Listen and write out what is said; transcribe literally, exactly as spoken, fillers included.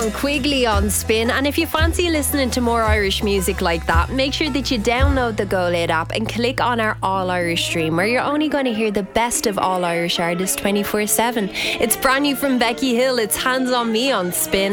song Quigley on Spin, and if you fancy listening to more Irish music like that, make sure that you download the Go Loud app and click on our All Irish stream, where you're only going to hear the best of all Irish artists twenty-four seven. It's brand new from Becky Hill. It's Hands on Me on Spin.